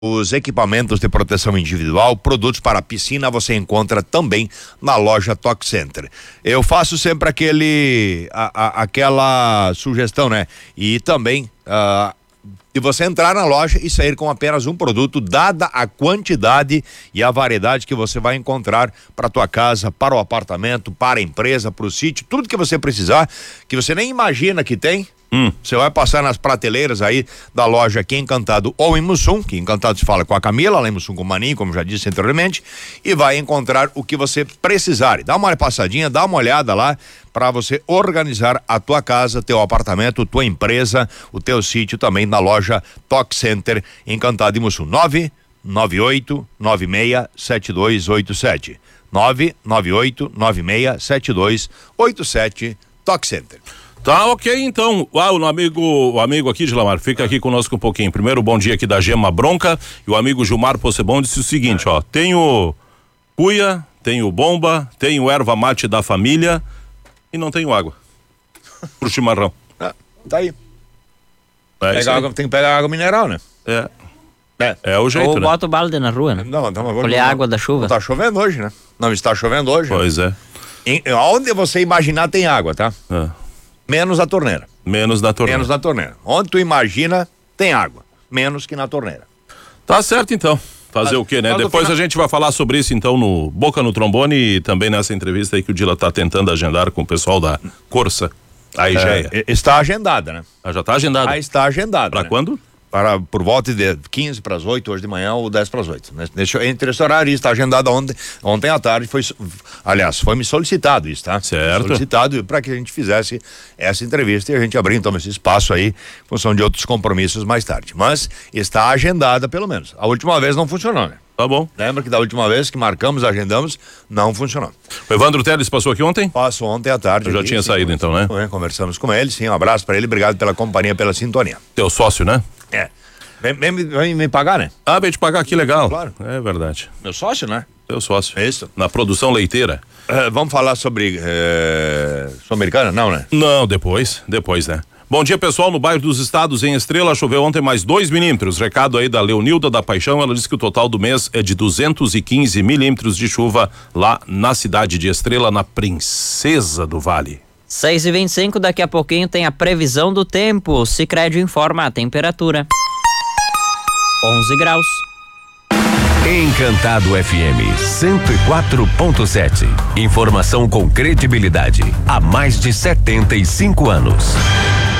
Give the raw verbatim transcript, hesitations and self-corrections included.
Os equipamentos de proteção individual, produtos para piscina, você encontra também na loja Toque Center. Eu faço sempre aquele, a, a, aquela sugestão, né? E também uh, de você entrar na loja e sair com apenas um produto, dada a quantidade e a variedade que você vai encontrar para tua casa, para o apartamento, para a empresa, para o sítio, tudo que você precisar, que você nem imagina que tem. Hum. Você vai passar nas prateleiras aí da loja aqui em Encantado ou em Mussum, que em Encantado se fala com a Camila, lá em Mussum com o Maninho, como já disse anteriormente, e vai encontrar o que você precisar. Dá uma passadinha, dá uma olhada lá para você organizar a tua casa, teu apartamento, tua empresa, o teu sítio também na loja Toque Center, Encantado e Mussum. nove nove oito nove seis sete dois oito sete. nove nove oito nove seis sete dois oito sete, Toque Center. Tá, ok, então. Ah, o amigo, o amigo aqui, Gilamar, fica aqui conosco um pouquinho. Primeiro, bom dia aqui da Gema Bronca. E o amigo Gilmar Possebon disse o seguinte, ó. Tenho cuia, tenho bomba, tenho erva mate da família e não tenho água pro chimarrão. Ah, tá aí. É Pega água, tem que pegar água mineral, né? É. É, é o jeito, Ou né? bota o balde na rua, né? Não, não, agora. Colher água da chuva. Não tá chovendo hoje, né? Não está chovendo hoje. Pois é. Em, onde você imaginar tem água, tá? É. Menos na torneira. Menos na torneira. Menos na torneira. Onde tu imagina, tem água. Menos que na torneira. Tá certo, então. Fazer Mas, o quê, né? mas Depois final... a gente vai falar sobre isso, então, no Boca no Trombone e também nessa entrevista aí que o Dila tá tentando agendar com o pessoal da Corsa, a Egeia. É, está agendada, né? Ah, já tá agendada? Ah, está agendada. Pra né? quando? Para, por volta de quinze para as oito hoje de manhã ou dez para as oito. Nesse, entre esse horário, está agendado ontem, ontem à tarde, foi, aliás, foi me solicitado isso, tá? Certo. Solicitado para que a gente fizesse essa entrevista e a gente abrir então esse espaço aí, em função de outros compromissos mais tarde. Mas está agendada pelo menos. A última vez não funcionou, né? Tá bom. Lembra que da última vez que marcamos, agendamos, não funcionou. O Evandro Teles passou aqui ontem? Passou ontem à tarde. Eu já aqui, tinha sim, saído então, né? Conversamos com ele, sim, um abraço para ele, obrigado pela companhia, pela sintonia. Teu sócio, né? É. Vem, vem, vem me pagar, né? Ah, vem te pagar aqui, legal. Claro. É verdade. Meu sócio, né? Teu sócio. É isso. Na produção leiteira. É, vamos falar sobre é, Sul-Americana? Não, né? Não, depois, depois, né? Bom dia, pessoal, no bairro dos Estados, em Estrela, choveu ontem mais dois milímetros. Recado aí da Leonilda da Paixão, ela disse que o total do mês é de duzentos e quinze milímetros de chuva lá na cidade de Estrela, na Princesa do Vale. seis e vinte e cinco, daqui a pouquinho tem a previsão do tempo. Sicredi informa a temperatura. onze graus. Encantado F M cento e quatro ponto sete. Informação com credibilidade há mais de setenta e cinco anos.